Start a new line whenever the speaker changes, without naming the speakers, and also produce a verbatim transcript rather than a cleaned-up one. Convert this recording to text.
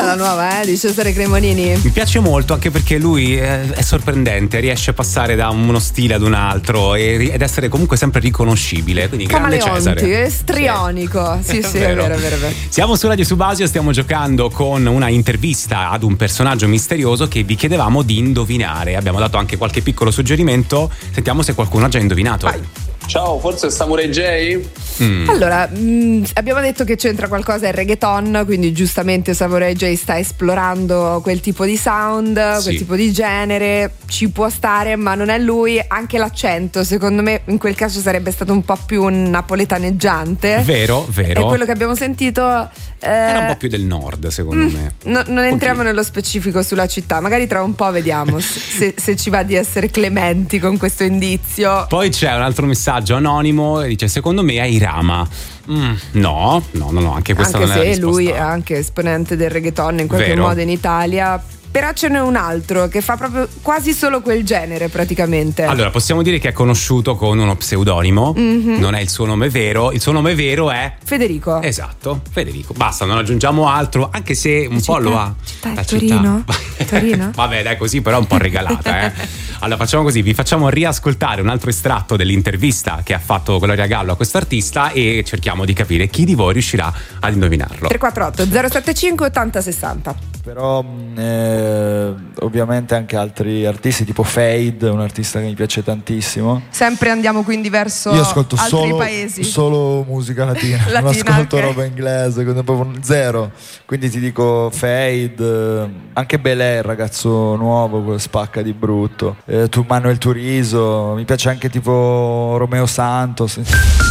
la nuova, eh, di Cesare Cremonini?
Mi piace molto, anche perché lui è, è sorprendente, riesce a passare da uno stile ad un altro e, ed essere comunque sempre riconoscibile. Quindi grande Cesare.
È strionico. Sì, sì, sì, è vero, è vero, è vero.
Siamo su Radio Subasio, stiamo giocando con una intervista ad un personaggio misterioso che vi chiedevamo di indovinare. Abbiamo dato anche qualche piccolo suggerimento. Sentiamo se qualcuno ha già indovinato.
Vai.
Ciao, forse è Samurai J?
Mm.
Allora, mh, abbiamo detto che c'entra qualcosa il reggaeton, quindi giustamente Samurai J sta esplorando quel tipo di sound,
sì.
quel tipo di genere, ci può stare, ma non è lui. Anche l'accento, secondo me, in quel caso sarebbe stato un po' più napoletaneggiante.
Vero, vero.
E quello che abbiamo sentito eh,
era un po' più del nord, secondo
mm,
me.
No, non entriamo nello specifico sulla città, magari tra un po' vediamo se, se ci va di essere clementi con questo indizio.
Poi c'è un altro messaggio anonimo e dice: secondo me è Irama. Mm, no, no, no, no, anche questa
anche
non è la
se
risposta.
lui è anche esponente del reggaeton in qualche
Vero.
modo in Italia. Però ce n'è un altro che fa proprio quasi solo quel genere praticamente.
Allora, possiamo dire che è conosciuto con uno pseudonimo.
Mm-hmm.
Non è il suo nome vero. Il suo nome vero è
Federico.
Esatto, Federico. Basta, non aggiungiamo altro, anche se un
città,
po' lo ha.
città è
La
Torino?
città.
Torino?
Vabbè, dai, così però è un po' regalata, eh. Allora facciamo così, vi facciamo riascoltare un altro estratto dell'intervista che ha fatto Gloria Gallo a questo artista e cerchiamo di capire chi di voi riuscirà ad indovinarlo.
tre quattro otto zero sette cinque ottanta sessanta.
Però eh, ovviamente anche altri artisti tipo Fade, un artista che mi piace tantissimo.
Sempre andiamo quindi verso
Io ascolto
altri
solo,
paesi.
solo musica latina, non
Latina,
ascolto
ok.
roba inglese, proprio zero. Quindi ti dico Fade, anche Belè, il ragazzo nuovo, quello spacca di brutto. Eh, tu Manuel Turizo, mi piace anche tipo Romeo Santos.